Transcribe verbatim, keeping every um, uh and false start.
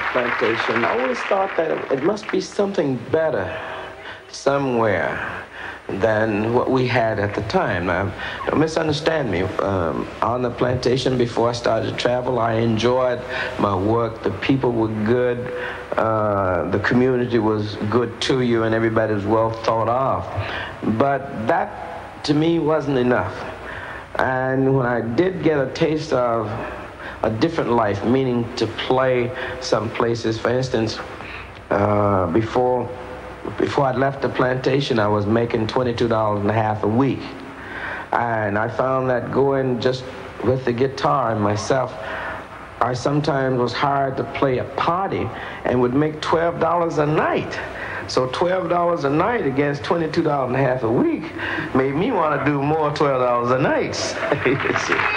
plantation, I always thought that it must be something better somewhere than what we had at the time. Now, don't misunderstand me. Um, on the plantation, before I started to travel, I enjoyed my work. The people were good. Uh, the community was good to you, and everybody was well thought of. But that, to me, wasn't enough. And when I did get a taste of a different life, meaning to play some places, for instance, uh, before Before I left the plantation, I was making twenty-two dollars and a half a week. And I found that going just with the guitar and myself, I sometimes was hired to play a party and would make twelve dollars a night. So twelve dollars a night against twenty-two dollars and a half a week made me want to do more twelve dollars a night.